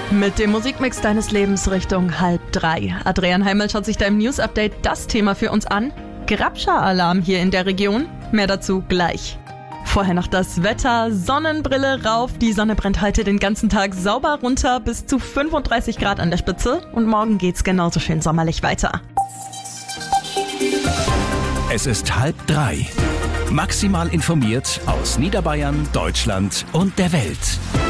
Mit dem Musikmix deines Lebens Richtung 2:30. Adrian Heimel schaut sich da im News-Update das Thema für uns an. Grabscher-Alarm hier in der Region. Mehr dazu gleich. Vorher noch das Wetter. Sonnenbrille rauf. Die Sonne brennt heute den ganzen Tag sauber runter bis zu 35 Grad an der Spitze. Und morgen geht's genauso schön sommerlich weiter. Es ist 2:30. Maximal informiert aus Niederbayern, Deutschland und der Welt.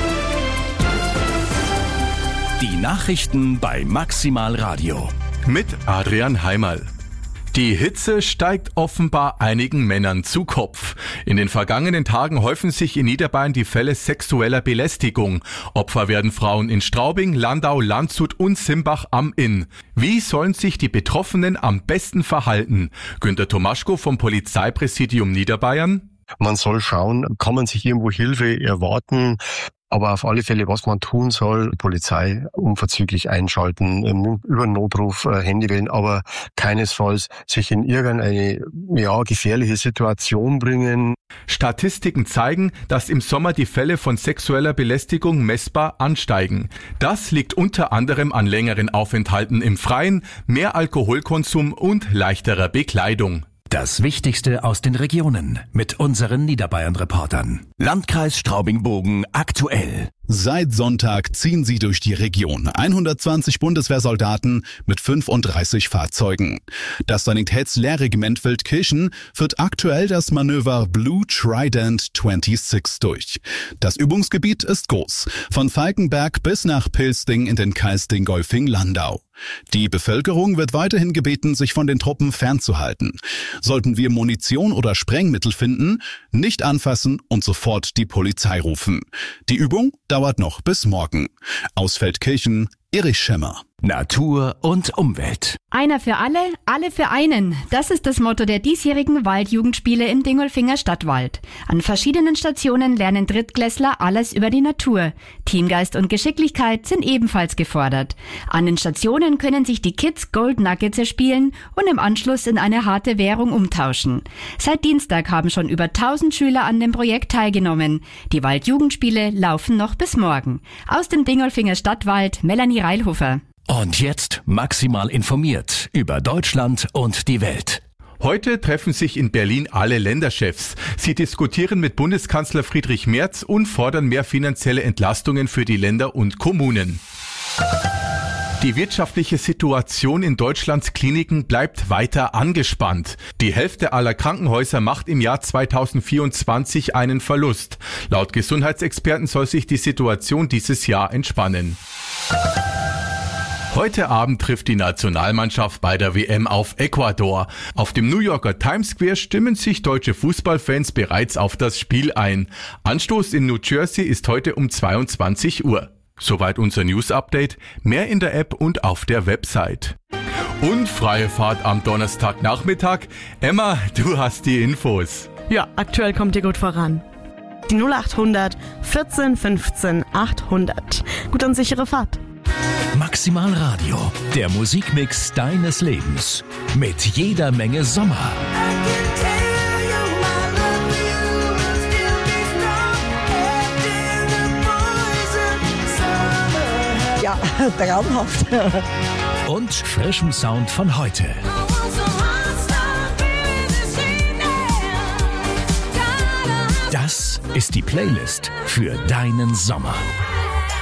Die Nachrichten bei Maximal Radio. Mit Adrian Heimerl. Die Hitze steigt offenbar einigen Männern zu Kopf. In den vergangenen Tagen häufen sich in Niederbayern die Fälle sexueller Belästigung. Opfer werden Frauen in Straubing, Landau, Landshut und Simbach am Inn. Wie sollen sich die Betroffenen am besten verhalten? Günter Tomaschko vom Polizeipräsidium Niederbayern. Man soll schauen, kann man sich irgendwo Hilfe erwarten? Aber auf alle Fälle, was man tun soll, Polizei unverzüglich einschalten, über Notruf Handy wählen, aber keinesfalls sich in irgendeine gefährliche Situation bringen. Statistiken zeigen, dass im Sommer die Fälle von sexueller Belästigung messbar ansteigen. Das liegt unter anderem an längeren Aufenthalten im Freien, mehr Alkoholkonsum und leichterer Bekleidung. Das Wichtigste aus den Regionen mit unseren Niederbayern-Reportern. Landkreis Straubing-Bogen aktuell. Seit Sonntag ziehen sie durch die Region. 120 Bundeswehrsoldaten mit 35 Fahrzeugen. Das Sanitätslehrregiment Feldkirchen führt aktuell das Manöver Blue Trident 26 durch. Das Übungsgebiet ist groß. Von Falkenberg bis nach Pilsting in den Kreis Dingolfing-Landau. Die Bevölkerung wird weiterhin gebeten, sich von den Truppen fernzuhalten. Sollten wir Munition oder Sprengmittel finden, nicht anfassen und sofort die Polizei rufen. Die Übung dauert noch bis morgen. Aus Feldkirchen, Erich Schemmer. Natur und Umwelt. Einer für alle für einen. Das ist das Motto der diesjährigen Waldjugendspiele im Dingolfinger Stadtwald. An verschiedenen Stationen lernen Drittklässler alles über die Natur. Teamgeist und Geschicklichkeit sind ebenfalls gefordert. An den Stationen können sich die Kids Gold Nuggets erspielen und im Anschluss in eine harte Währung umtauschen. Seit Dienstag haben schon über 1000 Schüler an dem Projekt teilgenommen. Die Waldjugendspiele laufen noch bis morgen. Aus dem Dingolfinger Stadtwald, Melanie Reilhofer. Und jetzt maximal informiert über Deutschland und die Welt. Heute treffen sich in Berlin alle Länderchefs. Sie diskutieren mit Bundeskanzler Friedrich Merz und fordern mehr finanzielle Entlastungen für die Länder und Kommunen. Die wirtschaftliche Situation in Deutschlands Kliniken bleibt weiter angespannt. Die Hälfte aller Krankenhäuser macht im Jahr 2024 einen Verlust. Laut Gesundheitsexperten soll sich die Situation dieses Jahr entspannen. Heute Abend trifft die Nationalmannschaft bei der WM auf Ecuador. Auf dem New Yorker Times Square stimmen sich deutsche Fußballfans bereits auf das Spiel ein. Anstoß in New Jersey ist heute um 22 Uhr. Soweit unser News-Update. Mehr in der App und auf der Website. Und freie Fahrt am Donnerstagnachmittag. Emma, du hast die Infos. Ja, aktuell kommt ihr gut voran. Die 0800 14 15 800. Gut und sichere Fahrt. Maximal Radio, der Musikmix deines Lebens. Mit jeder Menge Sommer. Ja, traumhaft. Und frischem Sound von heute. Das ist die Playlist für deinen Sommer.